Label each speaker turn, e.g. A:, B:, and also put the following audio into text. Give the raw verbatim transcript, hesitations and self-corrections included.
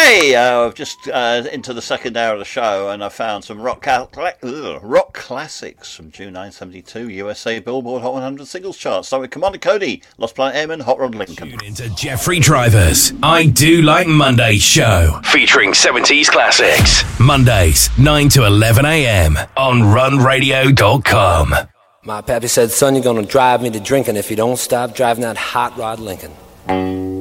A: Okay, uh, I've just uh, into the second hour of the show, and I found some rock cal- ugh, rock classics from June nineteen seventy-two, U S A Billboard Hot one hundred Singles Chart. Start with Commander Cody, Lost Planet Airmen, Hot Rod Lincoln.
B: Tune into Jeffrey Driver's I Do Like Mondays show, featuring seventies classics. Mondays, nine to eleven a.m. on run radio dot com.
C: My pappy said, son, you're gonna drive me to drinking if you don't stop driving that hot rod Lincoln.